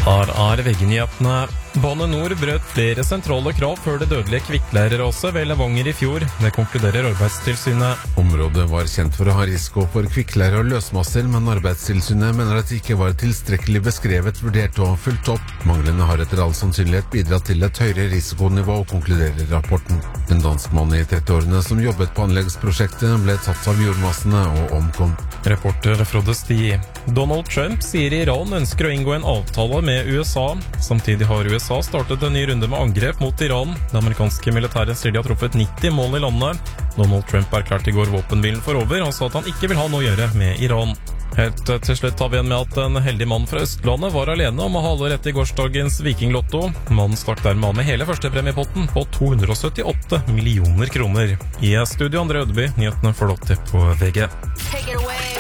Her VG-nyhetene. Bane Nor brøt flere sentrale krav før det dødelige kvikklæreraset ved Levanger i fjor. Det konkluderer Arbeidstilsynet. Området var kjent for å ha risiko for kvikklære og løsmasser, men Arbeidstilsynet mener at det ikke var tilstrekkelig beskrevet, vurdert og fulgt opp. Manglene har etter all sannsynlighet bidratt til et høyere risikonivå, konkluderer rapporten. En dansk mann i 30-årene som jobbet på anleggsprosjektet ble tatt av jordmassene og omkom. Reporter Frode Sti. Donald Trump sier Iran ønsker å inngå en avtale med USA. Samtidig har USA startet en ny runde med angrep mot Iran. Det amerikanske militæret sier de har truffet 90 mål i landet. Donald Trump erklærte i går våpenhvilen for over, og sa at han ikke vil ha noe å gjøre med Iran. Helt til slutt tar vi igjen med at en heldig mann fra Østlandet var alene om å holde rett i gårsdagens Vikinglotto. Mannen stakk dermed av med hele førstepremiepotten på 278 millioner kroner. I studio André Ødeby, nyhetene får du opp til på VG. Take it away.